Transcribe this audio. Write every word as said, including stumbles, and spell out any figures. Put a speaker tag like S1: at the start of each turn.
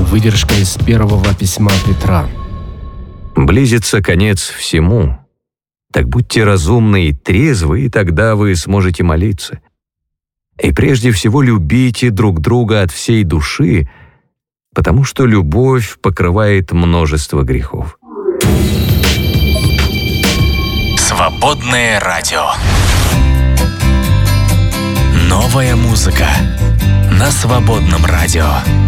S1: Выдержка из первого письма Петра.
S2: «Близится конец всему. Так будьте разумны и трезвы, и тогда вы сможете молиться. И прежде всего любите друг друга от всей души, потому что любовь покрывает множество грехов».
S3: Свободное радио. Новая музыка на Свободном радио.